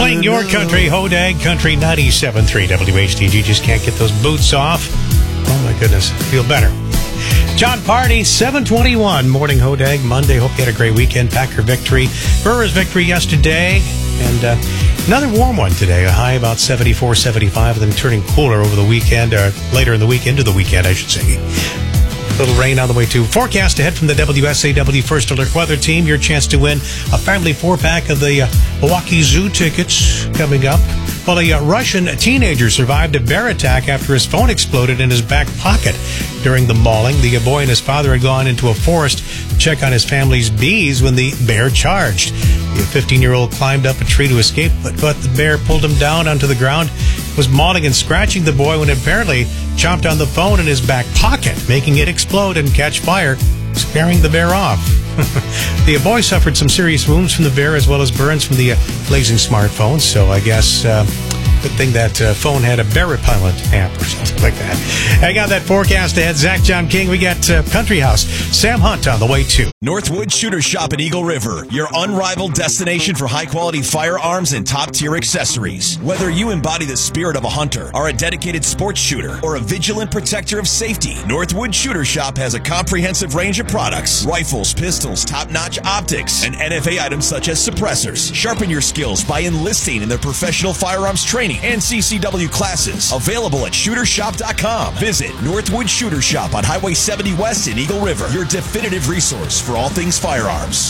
Playing your country, Hodag Country 97.3 WHTG. Just can't get those boots off. Oh my goodness, feel better. John Party, 7:21, morning Hodag, Monday. Hope you had a great weekend. Packer victory, Brewers victory yesterday, and another warm one today. A high about 74, 75, then turning cooler over the weekend, or later in the week, into the weekend, I should say. A little rain on the way too. Forecast ahead from the WSAW First Alert Weather Team. Your chance to win a family 4-pack of the Milwaukee Zoo tickets coming up. Well, a Russian teenager survived a bear attack after his phone exploded in his back pocket during the mauling. The boy and his father had gone into a forest to check on his family's bees when the bear charged. The 15-year-old climbed up a tree to escape, but the bear pulled him down onto the ground, was mauling and scratching the boy when it apparently chomped on the phone in his back pocket, making it explode and catch fire, scaring the bear off. The boy suffered some serious wounds from the bear as well as burns from the blazing smartphone, so I guess good thing that phone had a bear repellent app or something like that. I got that forecast ahead. Zach, John King, we got Country House, Sam Hunt on the way too. Northwood Shooter Shop at Eagle River, your unrivaled destination for high-quality firearms and top-tier accessories. Whether you embody the spirit of a hunter, are a dedicated sports shooter, or a vigilant protector of safety, Northwood Shooter Shop has a comprehensive range of products: rifles, pistols, top-notch optics, and NFA items such as suppressors. Sharpen your skills by enlisting in their professional firearms training and CCW classes. Available at shootershop.com. Visit Northwood Shooter Shop on Highway 70 West in Eagle River, your definitive resource for all things firearms.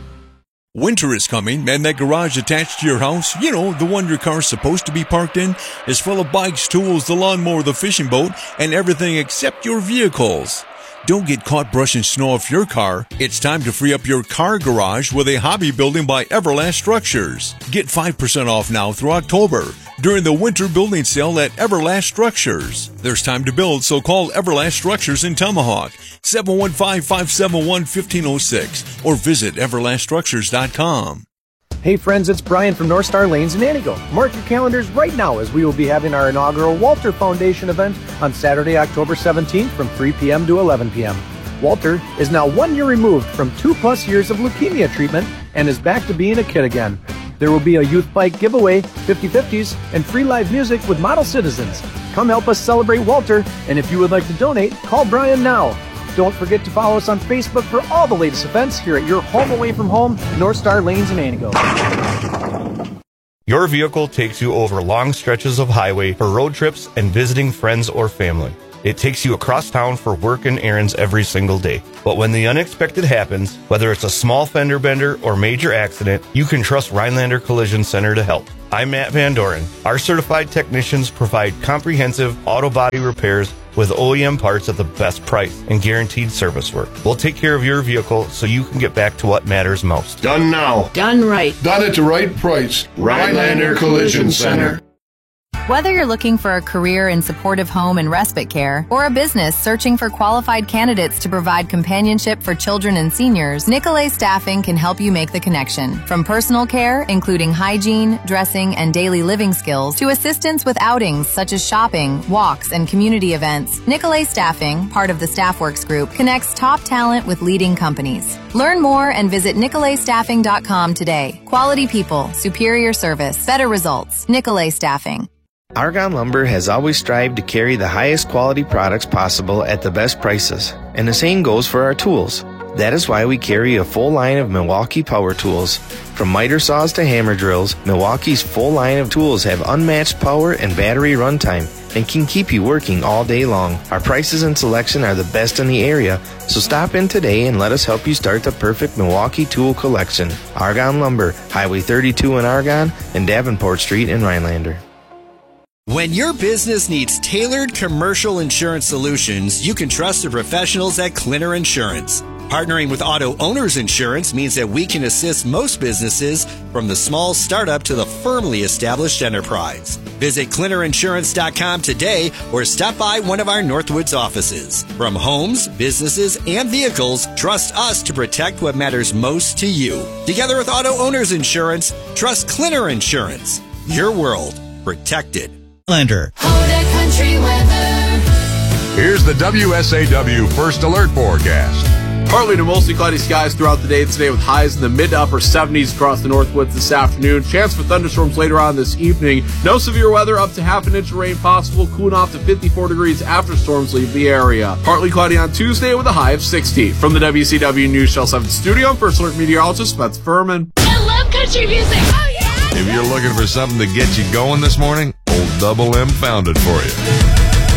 Winter is coming, and that garage attached to your house, you know, the one your car's supposed to be parked in, is full of bikes, tools, the lawnmower, the fishing boat, and everything except your vehicles. Don't get caught brushing snow off your car. It's time to free up your car garage with a hobby building by Everlast Structures. Get 5% off now through October during the winter building sale at Everlast Structures. There's time to build, so call Everlast Structures in Tomahawk, 715-571-1506, or visit everlaststructures.com. Hey friends, it's Brian from North Star Lanes in Anigo. Mark your calendars right now as we will be having our inaugural Walter Foundation event on Saturday, October 17th from 3 p.m. to 11 p.m. Walter is now 1 year removed from 2+ years of leukemia treatment and is back to being a kid again. There will be a youth bike giveaway, 50/50s, and free live music with Model Citizens. Come help us celebrate Walter, and if you would like to donate, call Brian now. Don't forget to follow us on Facebook for all the latest events here at your home away from home, North Star Lanes in Anigo. Your vehicle takes you over long stretches of highway for road trips and visiting friends or family. It takes you across town for work and errands every single day. But when the unexpected happens, whether it's a small fender bender or major accident, you can trust Rhinelander Collision Center to help. I'm Matt Van Doren. Our certified technicians provide comprehensive auto body repairs with OEM parts at the best price and guaranteed service work. We'll take care of your vehicle so you can get back to what matters most. Done now. Done right. Done at the right price. Rhinelander Collision Center. Whether you're looking for a career in supportive home and respite care or a business searching for qualified candidates to provide companionship for children and seniors, Nicolay Staffing can help you make the connection. From personal care, including hygiene, dressing, and daily living skills, to assistance with outings such as shopping, walks, and community events, Nicolay Staffing, part of the Staffworks Group, connects top talent with leading companies. Learn more and visit NicolayStaffing.com today. Quality people, superior service, better results. Nicolay Staffing. Argonne Lumber has always strived to carry the highest quality products possible at the best prices, and the same goes for our tools. That is why we carry a full line of Milwaukee power tools. From miter saws to hammer drills, Milwaukee's full line of tools have unmatched power and battery runtime and can keep you working all day long. Our prices and selection are the best in the area, so stop in today and let us help you start the perfect Milwaukee tool collection. Argonne Lumber, Highway 32 in Argonne and Davenport Street in Rhinelander. When your business needs tailored commercial insurance solutions, you can trust the professionals at Clinner Insurance. Partnering with Auto Owners Insurance means that we can assist most businesses from the small startup to the firmly established enterprise. Visit ClinnerInsurance.com today or stop by one of our Northwoods offices. From homes, businesses, and vehicles, trust us to protect what matters most to you. Together with Auto Owners Insurance, trust Clinner Insurance. Your world protected. Hodag Country weather. Here's the WSAW First Alert forecast. Partly to mostly cloudy skies throughout the day today with highs in the mid to upper 70s across the Northwoods this afternoon. Chance for thunderstorms later on this evening. No severe weather, up to half an inch of rain possible. Cooling off to 54 degrees after storms leave the area. Partly cloudy on Tuesday with a high of 60. From the WCW News Channel 7 studio, I'm First Alert meteorologist Beth Furman. I love country music. Oh, yeah. If you're looking for something to get you going this morning, old Double M found it for you.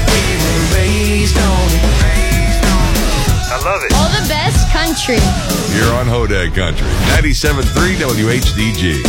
I love it. All the best country. You're on Hodag Country, 97.3 WHDG.